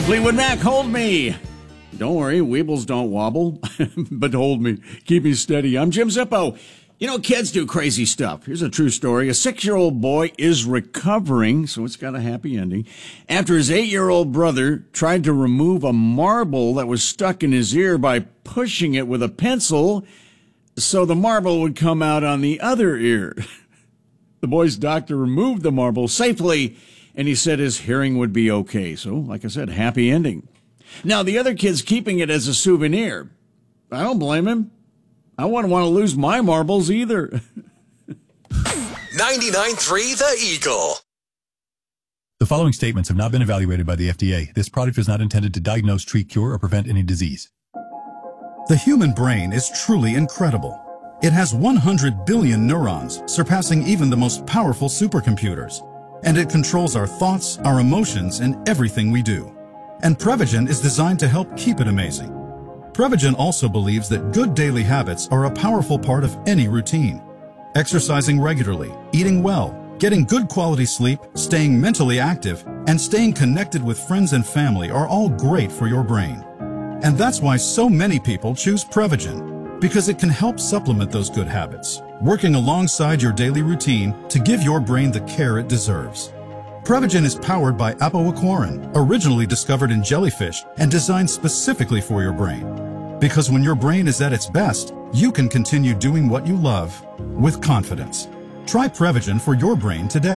Fleetwood Mac, hold me. Don't worry, Weebles don't wobble, but hold me. Keep me steady. I'm Jim Zippo. You know, kids do crazy stuff. Here's a true story. A 6-year-old boy is recovering, so it's got a happy ending, after his 8-year-old brother tried to remove a marble that was stuck in his ear by pushing it with a pencil so the marble would come out on the other ear. The boy's doctor removed the marble safely, and he said his hearing would be okay. So, like I said, happy ending. Now, the other kid's keeping it as a souvenir. I don't blame him. I wouldn't want to lose my marbles either. 99.3 The Eagle. The following statements have not been evaluated by the FDA. This product is not intended to diagnose, treat, cure, or prevent any disease. The human brain is truly incredible. It has 100 billion neurons, surpassing even the most powerful supercomputers. And it controls our thoughts, our emotions, and everything we do. And Prevagen is designed to help keep it amazing. Prevagen also believes that good daily habits are a powerful part of any routine. Exercising regularly, eating well, getting good quality sleep, staying mentally active, and staying connected with friends and family are all great for your brain. And that's why so many people choose Prevagen, because it can help supplement those good habits, working alongside your daily routine to give your brain the care it deserves. Prevagen is powered by apoaquarin, originally discovered in jellyfish and designed specifically for your brain. Because when your brain is at its best, you can continue doing what you love with confidence. Try Prevagen for your brain today.